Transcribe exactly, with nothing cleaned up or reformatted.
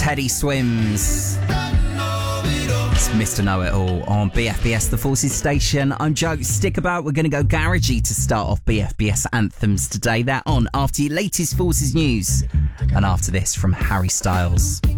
Teddy Swims. It's Mister Know-It-All on B F B S, the Forces station. I'm Joe. Stick about. We're going to go garagey to start off B F B S anthems today. They're on after your latest Forces news and after this from Harry Styles.